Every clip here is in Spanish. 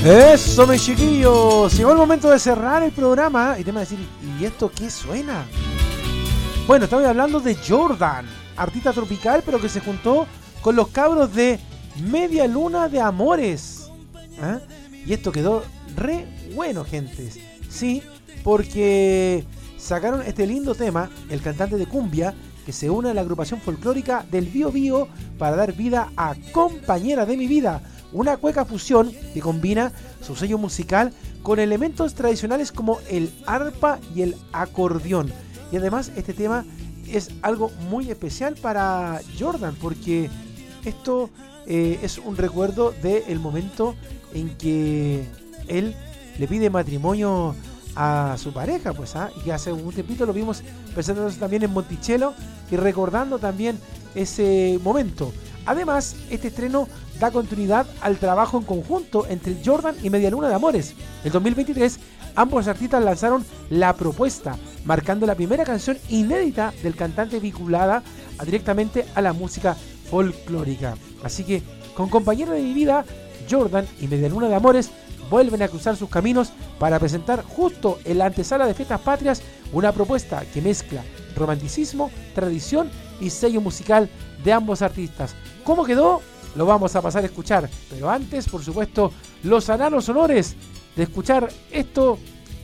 Eso, mis chiquillos. Llegó el momento de cerrar el programa y te van a decir, ¿y esto qué suena? Bueno, estamos hablando de Jordan, artista tropical, pero que se juntó con los cabros de Media Luna de Amores. ¿Ah? Y esto quedó re bueno, gentes. Sí, porque sacaron este lindo tema, el cantante de cumbia, que se une a la agrupación folclórica del Bío Bío para dar vida a Compañera de mi vida, una cueca fusión que combina su sello musical con elementos tradicionales como el arpa y el acordeón. Y además este tema es algo muy especial para Jordan, porque esto es un recuerdo del momento en que él le pide matrimonio a su pareja, pues, y que hace un tiempito lo vimos presentándose también en Monticello y recordando también ese momento. Además, este estreno da continuidad al trabajo en conjunto entre Jordan y Media Luna de Amores. En 2023, ambos artistas lanzaron La Propuesta, marcando la primera canción inédita del cantante vinculada directamente a la música folclórica. Así que, con Compañera de mi vida, Jordan y Media Luna de Amores vuelven a cruzar sus caminos para presentar justo en la antesala de Fiestas Patrias una propuesta que mezcla romanticismo, tradición y sello musical de ambos artistas. ¿Cómo quedó? Lo vamos a pasar a escuchar, pero antes, por supuesto, los ananos honores de escuchar esto,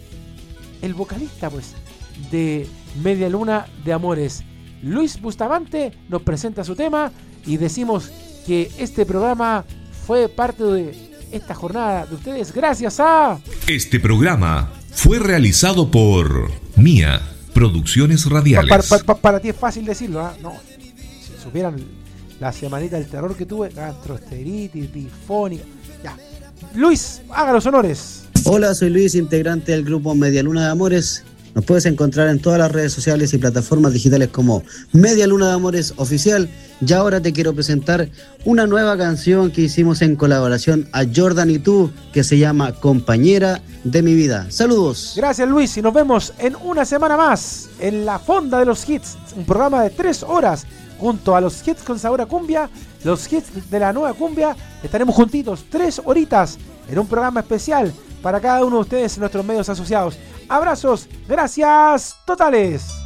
el vocalista, pues, de Media Luna de Amores, Luis Bustamante, nos presenta su tema y decimos que este programa fue parte de esta jornada de ustedes gracias a... Este programa fue realizado por Mía Producciones Radiales. Para ti es fácil decirlo, ¿eh? No, si supieran la semanita del terror que tuve, gastroenteritis, disfónica, ya. Luis, haga los honores. Hola, soy Luis, integrante del grupo Media Luna de Amores. Nos puedes encontrar en todas las redes sociales y plataformas digitales como Media Luna de Amores Oficial. Y ahora te quiero presentar una nueva canción que hicimos en colaboración a Jordan y tú, que se llama Compañera de mi vida. Saludos. Gracias, Luis, y nos vemos en una semana más en La Fonda de los Hits, un programa de 3 horas junto a los hits con sabor a cumbia, los hits de la nueva cumbia. Estaremos juntitos 3 horitas en un programa especial para cada uno de ustedes en nuestros medios asociados. Abrazos, gracias totales.